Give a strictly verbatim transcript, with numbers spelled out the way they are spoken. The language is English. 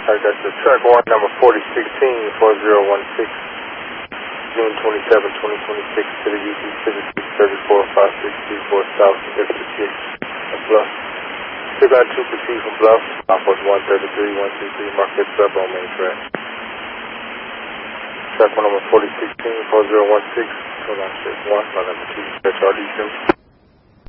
I got the track one number forty sixteen, four zero one six, June twenty-seventh, twenty twenty-six, to the U T Pacific thirty-four five six three four South, Exit Bluff. Still got two proceed from Bluff, Southwest one thirty-three, one two three, Marquette Sub on main track. Track one number forty sixteen, four zero one six, hold on, check one, my number two, that's R D two.